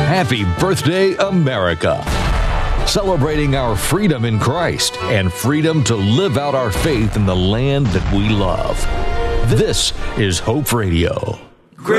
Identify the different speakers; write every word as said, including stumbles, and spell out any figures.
Speaker 1: Happy birthday, America. Celebrating our freedom in Christ and freedom to live out our faith in the land that we love. This is Hope Radio.